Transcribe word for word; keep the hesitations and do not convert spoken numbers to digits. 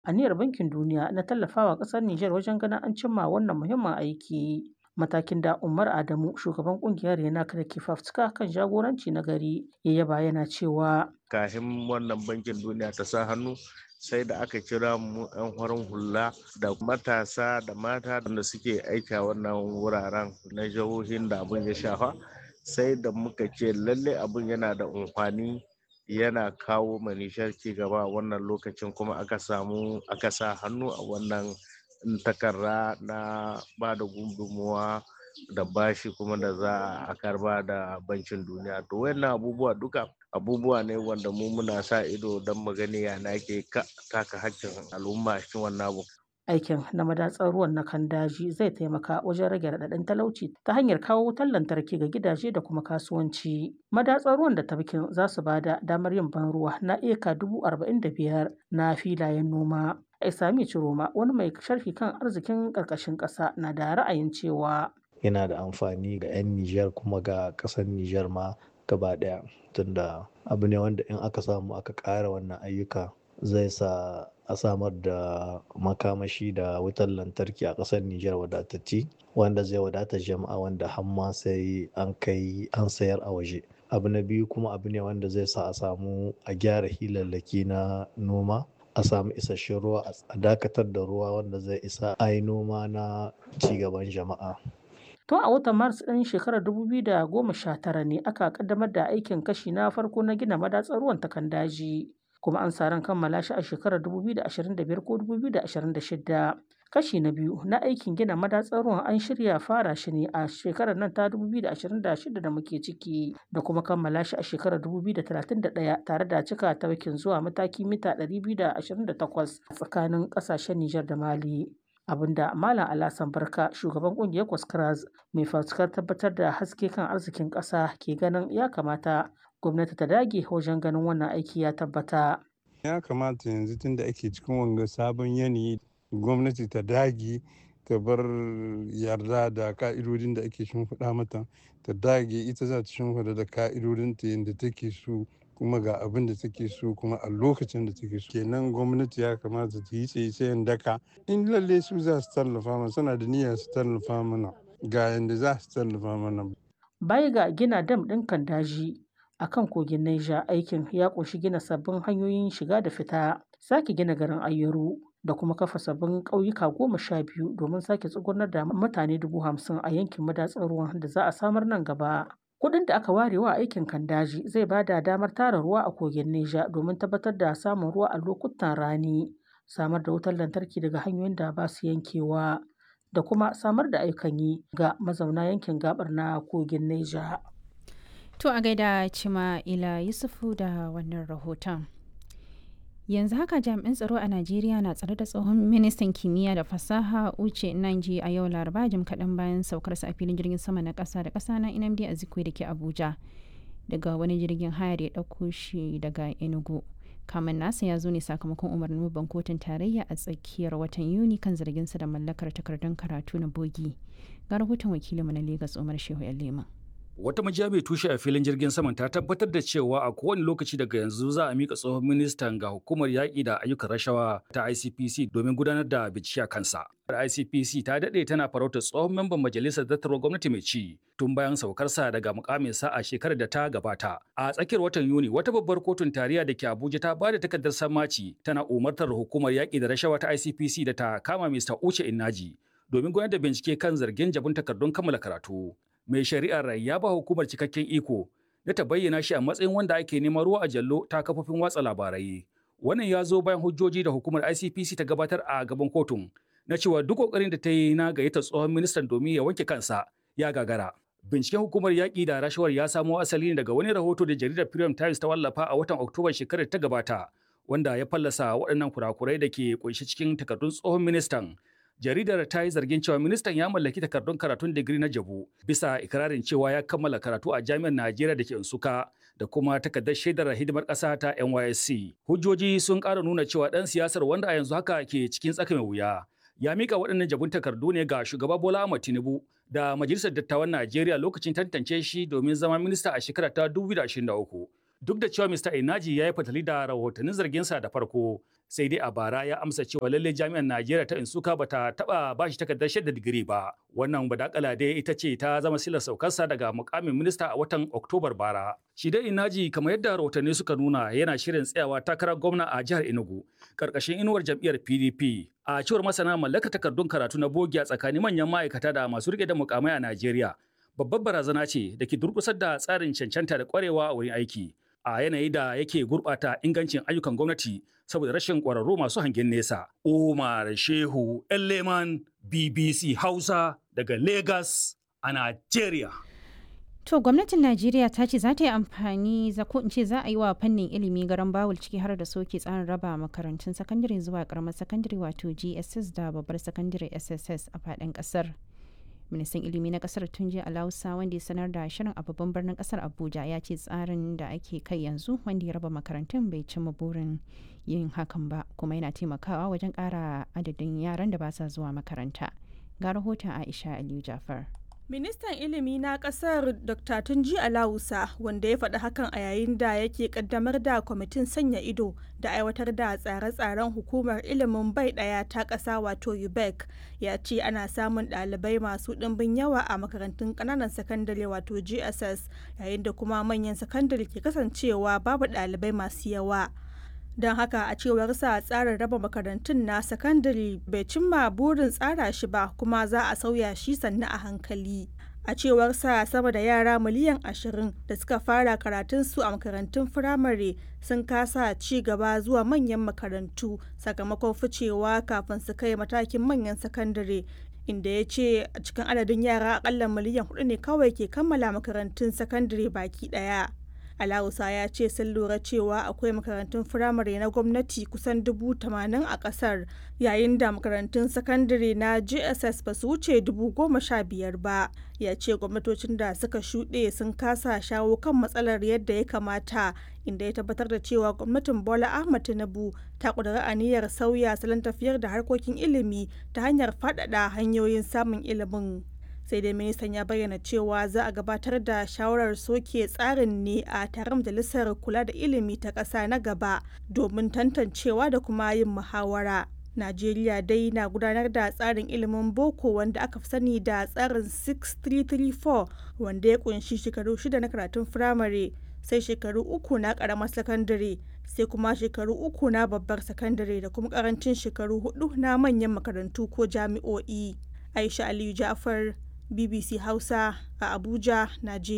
aniyar Bankin Duniya na tallafawa ƙasar Nijar wajen ganin an cimma wannan muhimmin aiki. Matakin da Umar Adamu, shugaban ƙungiyar Renak da ke fafutuka kan jagoranci na gari, ya yaba yana cewa kafin wannan Bankin Duniya ta sa hannu sai da aka kira mu 'yan farin hula da matasa da mata da suke aiki a wannan wuraren na jihohin da abin ya shafa, sai da muka ce lalle abin yana da amfani, yana kawo ma Nijar ci gaba a wannan lokacin, kuma aka samu aka sa hannu a wannan takarda na ba da gudunmuwa da bashi kuma da za a karba da Bankin Duniya. To wayannan abubuwa duka abubuwa ne wanda mu muna sa ido don mu gani yana ke taka hakkin al'umma cikin wannan abu. Aikin na madatsar ruwan na Kandaji zai taimaka wajen rage raɗaɗin talauci ta hanyar kawo wutar lantarki ga gidaje da kuma kasuwanci. Madatsar ruwan da tafkin za su ba da damar yin ban ruwa na eka dubu arba'in da biyar na filayen noma. Isami Ciroma, wani mai sharhi kan arzikin ƙarƙashin ƙasa, na da ra'ayin cewa yana da amfani ga 'yan Nijar kuma ga ƙasar Nijar ma gaba ɗaya, tunda abu ne wanda in aka samu aka ƙara wannan ayyuka zai sa a samar da makamashi da wutar lantarki a ƙasar Nijar wadatacce, wanda zai wadata jama'a, wanda hamma sai an kai an sayar a waje. Abu na biyu kuma abu ne wanda zai sa a samu a gyara hilallaki na noma, a samu isasshen ruwa, a dakatar da ruwa wanda zai isa a yi noma na cigaban jama'a. Tun a watan Maris ɗin shekarar dubu biyu da goma sha tara ne aka kaddamar da aikin kashi na farko na gina madatsar ruwan ta Kandaji, kuma an sa ran kammala shi a shekarar dubu biyu da ashirin da biyar ko dubu biyu da ashirin da shida. Kashi na biyu na aikin gina madatsar ruwan an shirya fara shi ne a shekarar nan ta dubu biyu da ashirin da shida da muke ciki, da kuma kammala shi a shekarar dubu biyu da talatin da ɗaya, tare da cika tafkin zuwa mataki mita ɗari biyu da ashirin da takwas a tsakanin ƙasashen Nijar da Mali. Abinda Malam Alasan Barka, shugaban kungiyar Kwaskras mai fafutukar tabbatar da haske kan arzikin ƙasa, ke ganin ya kamata gwamnati ta dage wajen ganin wannan aiki ya tabbata. Ya kamata yanzu tunda ake cikin wanga sabon yanayi, gwamnati ta dage ta bar yarda da ka'idodin da ake shimfiɗa mata, ta dage ita za ta shimfiɗa da ka'idodinta yadda take so, kuma ga abin da take so kuma a lokacin da take so. Kenan gwamnati ya kamata ta yi tsaye daka, in lalle su za su tallafa mana, suna da niyyar su tallafa mana, ga yanda za su tallafa mana. Baya ga gina dam ɗin Kandaji a kan kogin Niger, aikin ya ƙunshi gina sabbin hanyoyin shiga da fita, sake gina garin Ayeru, da kuma kafa sabbin ƙauyuka goma sha biyu domin sake tsugunar da mutane dubu hamsin a yankin madatsar ruwan da za a samar nan gaba. Kuɗin da aka ware wa aikin Kandaji zai ba da damar tara ruwa a kogin Neja domin tabbatar da samun ruwa a lokutan rani, samar da wutar lantarki daga hanyoyin da ba su yankewa, da kuma samar da ayyukan yi ga mazauna yankin gabar na kogin Neja. To a gaida Cima'ila Yusufu da wannan rahoton. Yanzu haka jami'an tsaro a Najeriya na tsare da tsohon ministan kimiyya da fasaha Uche Nnaji a yau Laraba, jim kaɗan bayan saukarsa a filin jirgin sama na ƙasa da ƙasa na Nnamdi Azikiwe da ke Abuja daga wani jirgin haya da ya ɗauko shi daga Enugu. Kamen nasa ya zo ne sakamakon umarnin babban kotun tarayya a tsakiyar watan Yuni kan zarginsa da mallakar takardun karatu na bogi. Ga rahoton wakilinmu na Legas Umar Shehu Yalema. Wata majiya mai tushe a filin jirgin saman ta tabbatar da cewa a kowane lokaci daga yanzu za a mika tsohon ministan ga hukumar yaƙi da ayyukan rashawa ta I C P C domin gudanar da bincike a kansa. I C P C ta daɗe tana farautar tsohon memban majalisar dattarwar gwamnati mai ci tun bayan saukarsa daga mukaminsa a shekarar da ta gabata. A tsakiyar watan Yuni, wata babbar kotun tarayya da ke Abuja ta ba da takardar sammaci tana umartar hukumar yaƙi da rashawa ta I C P C da ta kama Mister Uche Nnaji domin gudanar da bincike kan zargin jabun takardun kammala karatu. Mai shari'ar ya ba hukumar cikakken iko da ta bayyana shi a matsayin wanda ake neman ruwa a jallo ta kafofin watsa labarai. Wannan ya zo bayan hujjoji da hukumar I C P C ta gabatar a gaban kotun na cewa duk kokarin da ta yi na gayyata tsohon ministan domin ya wanke kansa ya gagara. Binciken hukumar yaƙi da rashawar ya samo asali ne daga wani rahoto da jaridar Premium Times ta wallafa a watan Oktoba shekarar ta gabata, wanda ya fallasa waɗannan kurakurai da ke kunshi cikin takardun tsohon ministan. Jaridar ta yi zargin cewa ministan ya mallaki takardun karatun digiri na jabu bisa ikirarin cewa ya kammala karatu a jami'ar Najeriya da ke Nsukka da kuma takardar shaidar hidimar ƙasa ta N Y S C. Hujjoji sun ƙara nuna cewa ɗan siyasar wanda a yanzu haka ke cikin tsaka mai wuya ya mika waɗannan jabun takardu ne ga shugaba Bola Ahmed Tinubu da Majalisar Dattawan Najeriya lokacin tantance shi domin zama minista a shekara ta dubu biyu da ashirin da uku. Duk da cewa Mister Nnaji ya yi fatali da rahotannin zarginsa da farko, sai dai a bara ya amsa cewa lallai jami'ar Najeriya ta Nsukka bata taba bashi takardar shaidar digiri ba. Wannan badakala dai ita ce ta zama silar saukarsa daga mukamin minista a watan Oktobar bara. Shi dai Inaji kamar yadda rahotanni suka nuna yana shirin tsayawa takarar gwamna a jihar Enugu karkashin inuwar jam'iyyar P D P. A cewar masana mallaka takardun karatu na bogi a tsakanin manyan ma'aikata da masu rike da mukamai a Najeriya babbar barazana ce da ke durkusar da tsarin cancanta da kwarewa a wurin aiki. A yanayi da yake gurɓata ingancin ayyukan gwamnati saboda rashin ƙwararru masu hangen nesa. Umar Shehu Elleman, B B C Hausa daga Lagos a Najeriya. To gwamnatin Najeriya ta ce za ta yi amfani za ko in ce za a yi wa fannin ilimi garan bawul ciki har da soke tsarin raba makarantun sakandare zuwa karamar sakandare wato G S S da babbar sakandare S S S a faɗin ƙasar. Ministan ilimi na kasar Tunji Alausa wanda ya sanar da shirin a babban birnin kasar Abuja ya ce tsarin da ake kai yanzu wanda ya raba makarantun bai cimma burin yin hakan ba kuma yana taimakawa wajen ƙara adadin yaran da ba sa zuwa makaranta. Ga rahoton Aisha Aliyu Jafar. Ministan ilimi na kasar Dokta Tunji Alausa wanda ya faɗi hakan a yayin da yake kaddamar da kwamitin sanya ido da aiwatar da tsare-tsaren hukumar ilimin bai ɗaya ta ƙasa wato U B E C ya ce ana samun ɗalibai masu ɗimbin yawa a makarantun ƙananan sakandare wato G S S yayin da kuma manyan sakandare ke kasancewa babu ɗalibai masu yawa. Don haka a cewar sa tsarin raba makarantun na sakandare bai cimma burin tsara shi ba kuma za a sauya shi sannu a hankali. A cewar sa sama da yara miliyan ashirin da suka fara karatunsu a makarantun firamare sun kasa ci gaba zuwa manyan makarantu sakamakon ficewa kafin su kai matakin manyan sakandare. Inda ya ce a cikin adadin yara akalla miliyan hudu ne kawai ke kammala makarantun sakandare baki daya. Alausa ya ce sun lura cewa akwai makarantun firamare na gwamnati kusan dubu tamanin a kasar yayin da makarantun sakandare na G S S ba su wuce dubu goma sha biyar ba. Ya ce gwamnatocin da suka shuɗe sun kasa shawo kan matsalar yadda ya kamata inda ya tabbatar da cewa gwamnatin Bola Ahmed Tinubu ta ƙudiri aniyar sauya salon tafiyar da harkokin ilimi ta hanyar faɗaɗa hanyoyin samun ilimin. Sai dai ministan ya bayyana cewa za a gabatar da shawarar soke tsarin ne a taron majalisar kula da ilimi ta ƙasa na gaba domin tantancewa da kuma yin muhawara. Najeriya dai na gudanar da tsarin ilimin boko wanda aka fi sani da tsarin six three three four wanda ya kunshi shekaru shida na karatun firamare sai shekaru uku na karamar sakandare sai kuma shekaru uku na babbar sakandare da kuma karancin shekaru hudu na manyan makarantu ko jami'o'i. Aisha Aliyu Ja'far, B B C Hausa a Abuja, Najeriya.